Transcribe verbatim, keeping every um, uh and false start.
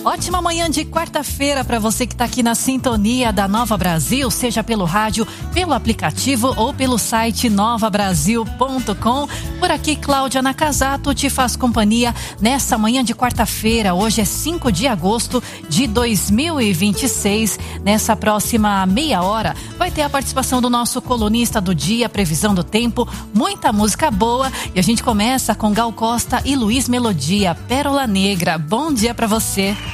Ótima manhã de quarta-feira para você que está aqui na sintonia da Nova Brasil, seja pelo rádio, pelo aplicativo ou pelo site nova brasil ponto com. Por aqui, Cláudia Nakazato te faz companhia nessa manhã de quarta-feira. Hoje é cinco de agosto de dois mil e vinte e seis. Nessa próxima meia hora vai ter a participação do nosso colunista do dia, previsão do tempo, muita música boa. E a gente começa com Gal Costa e Luiz Melodia, Pérola Negra. Bom dia para você.